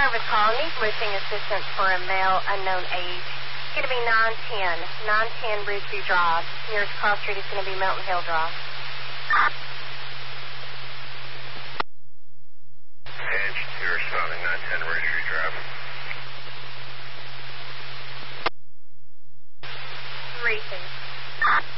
service call. Need roofing assistance for a male unknown age. It's going to be 910 Rooseview Drive. Nearest cross street is going to be Mountain Hill Drive.